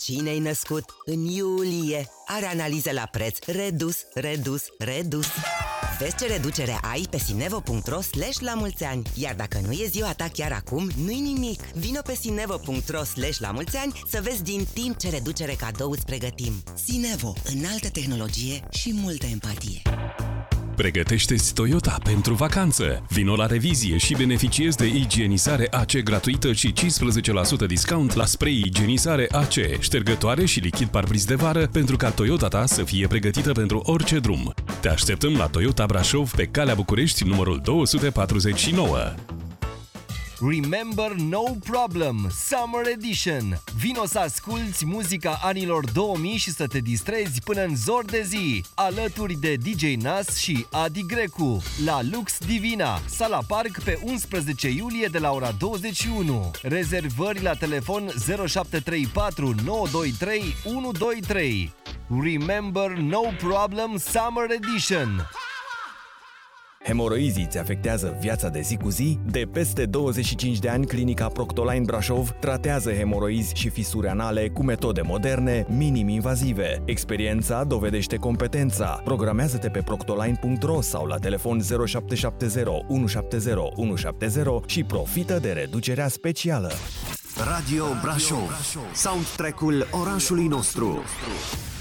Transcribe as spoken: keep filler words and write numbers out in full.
Cine-i născut în iulie are analize la preț redus, redus, redus. Vezi ce reducere ai pe sinevo punct ro slash la mulți ani. Iar dacă nu e ziua ta chiar acum, nu-i nimic. Vino pe sinevo punct ro slash la mulți ani să vezi din timp ce reducere cadou îți pregătim. Sinevo, înaltă tehnologie și multă empatie. Pregătește-ți Toyota pentru vacanță. Vino la revizie și beneficiezi de igienizare A C gratuită și cincisprezece la sută discount la spray igienizare A C, ștergătoare și lichid parbriz de vară pentru ca Toyota ta să fie pregătită pentru orice drum. Te așteptăm la Toyota Brașov pe Calea București, numărul două sute patruzeci și nouă. Remember No Problem Summer Edition. Vino să asculți muzica anilor două mii și să te distrezi până în zor de zi, alături de D J Nas și Adi Grecu, la Lux Divina, Sala Park, pe unsprezece iulie de la ora douăzeci și unu. Rezervări la telefon zero șapte trei patru nouă doi trei unu doi trei. Remember No Problem Summer Edition. Hemoroizii ți afectează viața de zi cu zi? De peste douăzeci și cinci de ani, Clinica Proctoline Brașov tratează hemoroizi și fisuri anale cu metode moderne, minim-invazive. Experiența dovedește competența. Programează-te pe proctoline punct ro sau la telefon zero șapte șapte zero unu șapte zero unu șapte zero și profită de reducerea specială. Radio Brașov, soundtrack-ul orașului nostru.